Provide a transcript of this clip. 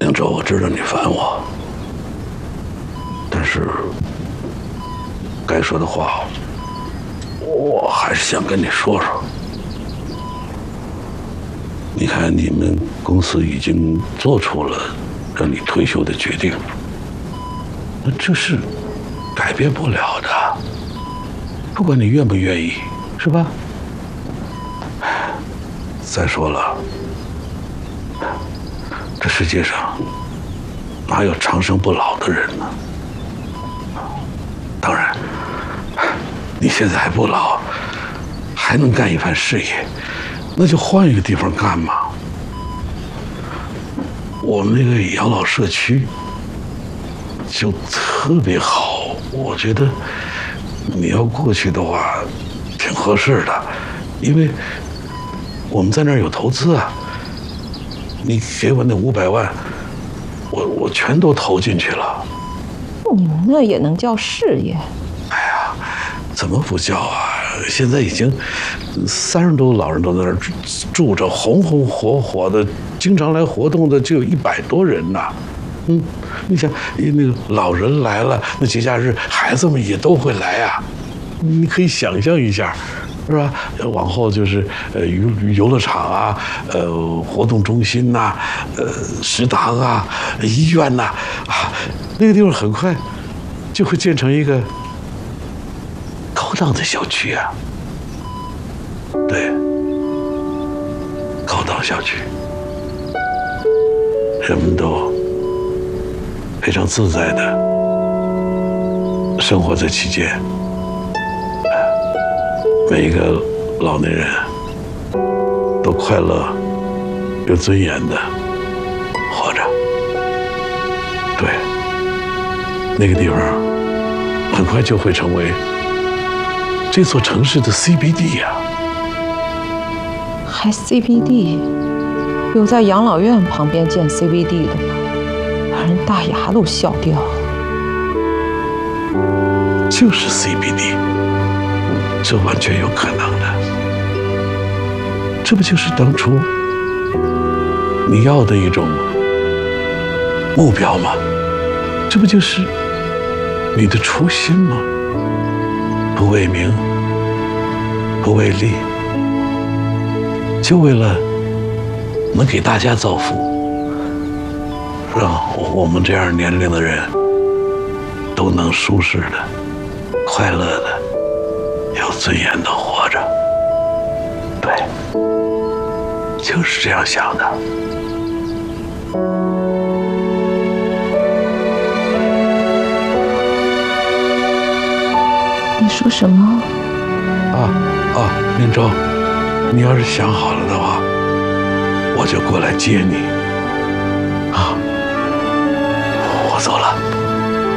明哲，我知道你烦我，但是该说的话，我还是想跟你说说。你看，你们公司已经做出了让你退休的决定，那这是改变不了的，不管你愿不愿意，是吧？再说了，这世界上哪有长生不老的人呢？当然，你现在还不老，还能干一番事业，那就换一个地方干嘛。我们那个养老社区就特别好，我觉得你要过去的话挺合适的，因为我们在那儿有投资啊。你给我那500万，我全都投进去了。 你们那也能叫事业？ 哎呀，怎么不叫啊？现在已经30多老人都在那儿住着，红红火火的，经常来活动的就有100多人呐。你想那个老人来了，那节假日孩子们也都会来啊。你可以想象一下，是吧？往后就是游乐场啊，活动中心呐、食堂啊，医院呐，那个地方很快就会建成一个高档的小区啊。对，高档小区，人们都非常自在的生活在其间。每一个老年人都快乐、有尊严的活着。对，那个地方很快就会成为这座城市的 CBD 呀。 还 CBD？ 有在养老院旁边建 CBD 的吗？把人大牙都笑掉了。 就是 CBD。这完全有可能的，这不就是当初你要的一种目标吗？这不就是你的初心吗？不为名，不为利，就为了能给大家造福，让我们这样年龄的人都能舒适的、快乐的、有尊严的活着。对，就是这样想的。 你说什么？ 明州，你要是想好了的话，我就过来接你。我走了。